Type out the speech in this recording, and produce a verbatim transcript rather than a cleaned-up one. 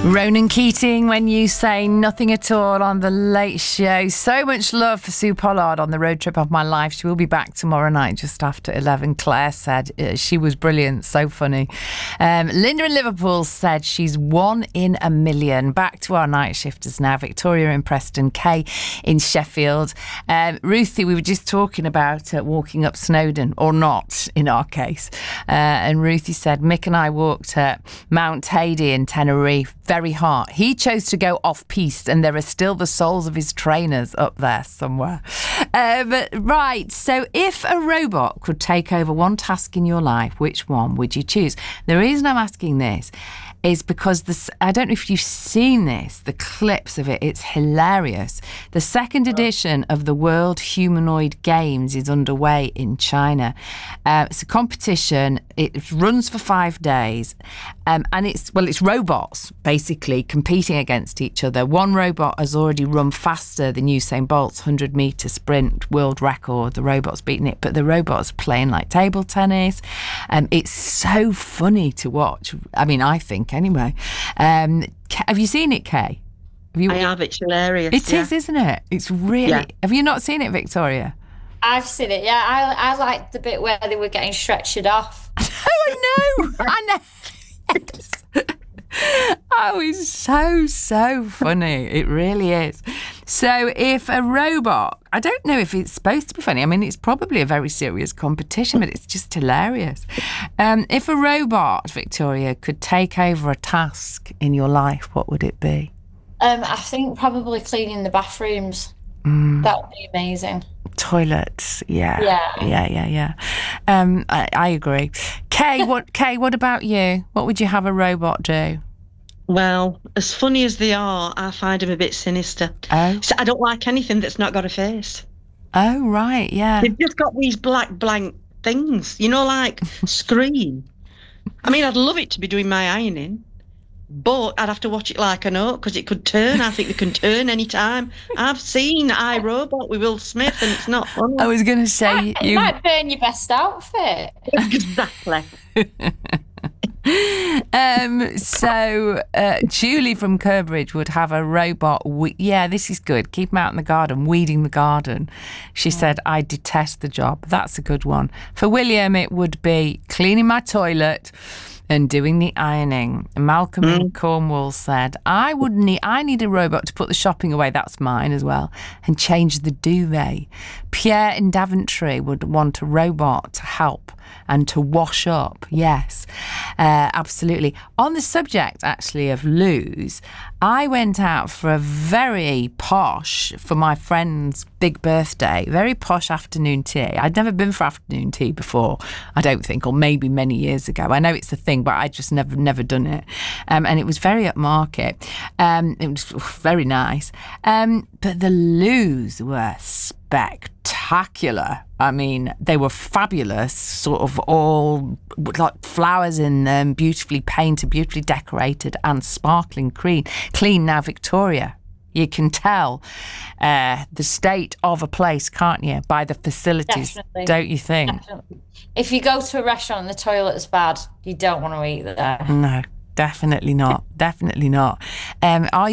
Ronan Keating, When You Say Nothing At All on The Late Show. So much love for Sue Pollard on the road trip of my life. She will be back tomorrow night just after eleven. Claire said uh, she was brilliant, so funny. Um, Linda in Liverpool said she's one in a million. Back to our night shifters now. Victoria in Preston, Kay in Sheffield. Um, Ruthie, we were just talking about uh, walking up Snowdon, or not in our case. Uh, and Ruthie said, Mick and I walked at Mount Teide in Tenerife. Very hard. He chose to go off-piste, and there are still the soles of his trainers up there somewhere. Um, right, so if a robot could take over one task in your life, which one would you choose? The reason I'm asking this is because this, I don't know if you've seen this, the clips of it, it's hilarious. The second edition of the World Humanoid Games is underway in China. Uh, it's a competition, it runs for five days, um, and it's, well, it's robots basically competing against each other. One robot has already run faster than Usain Bolt's one hundred metre sprint world record. The robot's beaten it, but the robot's playing like table tennis. Um, it's so funny to watch. I mean, I think anyway. Um, have you seen it, Kay? Have you? I have. It's hilarious. It yeah. is, isn't it? It's really. Yeah. Have you not seen it, Victoria? I've seen it. Yeah, I I liked the bit where they were getting stretchered off. Oh, I know. I know. Yes. Oh, it's so, so funny. It really is. So if a robot, I don't know if it's supposed to be funny. I mean, it's probably a very serious competition, but it's just hilarious. Um, if a robot, Victoria, could take over a task in your life, what would it be? Um, I think probably cleaning the bathrooms. Mm. That would be amazing. Toilets, yeah, yeah, yeah, yeah, yeah. Um, I, I agree. Kay, what? Kay, what about you? What would you have a robot do? Well, as funny as they are, I find them a bit sinister. Oh, so I don't like anything that's not got a face. Oh, right, yeah. They've just got these black blank things, you know, like screen. I mean, I'd love it to be doing my ironing, but I'd have to watch it like an oak because it could turn. I think they can turn any time. I've seen iRobot with Will Smith, and it's not funny. I was going to say... It you might burn your best outfit. Exactly. um, so uh, Julie from Curbridge would have a robot. We- yeah, this is good. Keep him out in the garden, weeding the garden. She yeah. said, I detest the job. That's a good one. For William, it would be cleaning my toilet and doing the ironing. Malcolm mm. in Cornwall said, I would need I need a robot to put the shopping away, that's mine as well, and change the duvet. Pierre in Daventry would want a robot to help and to wash up. Yes, uh, absolutely. On the subject, actually, of loos, I went out for a very posh, for my friend's big birthday, very posh afternoon tea. I'd never been for afternoon tea before, I don't think, or maybe many years ago. I know it's a thing, but I just never, never done it. Um, and it was very upmarket. Um, it was very nice. Um, but the loos were spectacular. I mean, they were fabulous, sort of all like flowers in them, beautifully painted, beautifully decorated, and sparkling clean. Clean. Now, Victoria, you can tell uh, the state of a place, can't you, by the facilities, Definitely. Don't you think? Definitely. If you go to a restaurant and the toilet's bad, you don't want to eat there. No, definitely not. Definitely not. Um, are